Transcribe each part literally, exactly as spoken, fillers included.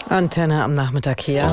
Antenne am Nachmittag hier.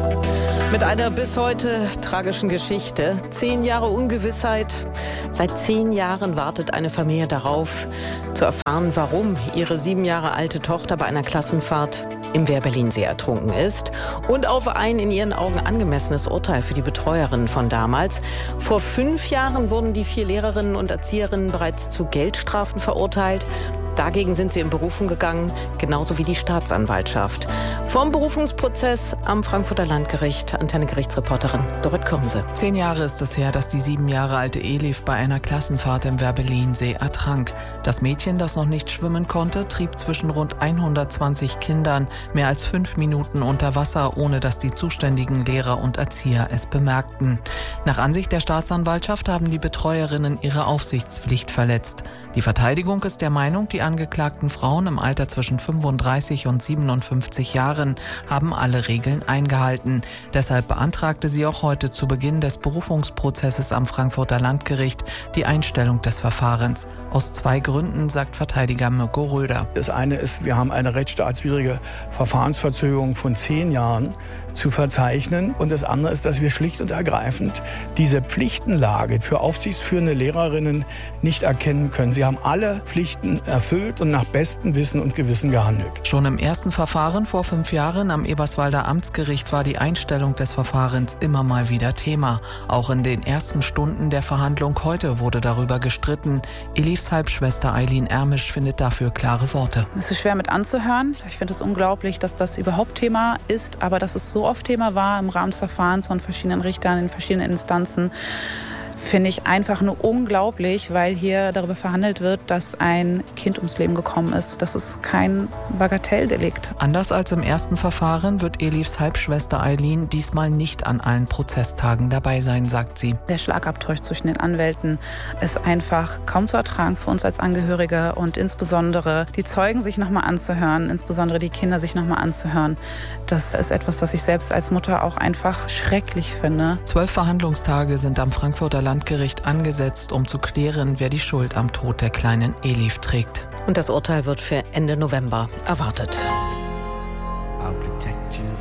Mit einer bis heute tragischen Geschichte. Zehn Jahre Ungewissheit. Seit zehn Jahren wartet eine Familie darauf, zu erfahren, warum ihre sieben Jahre alte Tochter bei einer Klassenfahrt im Wehr-Berlin-See ertrunken ist. Und auf ein in ihren Augen angemessenes Urteil für die Betreuerinnen von damals. Vor fünf Jahren wurden die vier Lehrerinnen und Erzieherinnen bereits zu Geldstrafen verurteilt. Dagegen sind sie in Berufung gegangen, genauso wie die Staatsanwaltschaft. Vom Berufungsprozess am Frankfurter Landgericht, Antenne-Gerichtsreporterin Dorit Kürmse. Zehn Jahre ist es her, dass die sieben Jahre alte Elif bei einer Klassenfahrt im Wehr-Berlin-See ertrank. Das Mädchen, das noch nicht schwimmen konnte, trieb zwischen rund hundertzwanzig Kindern mehr als fünf Minuten unter Wasser, ohne dass die zuständigen Lehrer und Erzieher es bemerkten. Nach Ansicht der Staatsanwaltschaft haben die Betreuerinnen ihre Aufsichtspflicht verletzt. Die Verteidigung ist der Meinung, die angeklagten Frauen im Alter zwischen fünfunddreißig und siebenundfünfzig Jahren haben alle Regeln eingehalten. Deshalb beantragte sie auch heute zu Beginn des Berufungsprozesses am Frankfurter Landgericht die Einstellung des Verfahrens. Aus zwei Gründen, sagt Verteidiger Mirko Röder. Das eine ist, wir haben eine rechtsstaatswidrige Verfahrensverzögerung von zehn Jahren zu verzeichnen. Und das andere ist, dass wir schlicht und ergreifend diese Pflichtenlage für aufsichtsführende Lehrerinnen nicht erkennen können. Sie haben alle Pflichten erfüllt und nach bestem Wissen und Gewissen gehandelt. Schon im ersten Verfahren vor fünf Jahren am Eberswalder Amtsgericht war die Einstellung des Verfahrens immer mal wieder Thema. Auch in den ersten Stunden der Verhandlung heute wurde darüber gestritten. Elifs Halbschwester Eileen Ermisch findet dafür klare Worte. Es ist schwer mit anzuhören. Ich finde es unglaublich, dass das überhaupt Thema ist, aber dass es so oft Thema war im Rahmen des Verfahrens von verschiedenen Richtern in verschiedenen Instanzen, finde ich einfach nur unglaublich, weil hier darüber verhandelt wird, dass ein Kind ums Leben gekommen ist. Das ist kein Bagatelldelikt. Anders als im ersten Verfahren wird Elifs Halbschwester Eileen diesmal nicht an allen Prozesstagen dabei sein, sagt sie. Der Schlagabtausch zwischen den Anwälten ist einfach kaum zu ertragen für uns als Angehörige und insbesondere die Zeugen sich nochmal anzuhören, insbesondere die Kinder sich nochmal anzuhören. Das ist etwas, was ich selbst als Mutter auch einfach schrecklich finde. Zwölf Verhandlungstage sind am Frankfurter Landgericht angesetzt, um zu klären, wer die Schuld am Tod der kleinen Elif trägt. Und das Urteil wird für Ende November erwartet.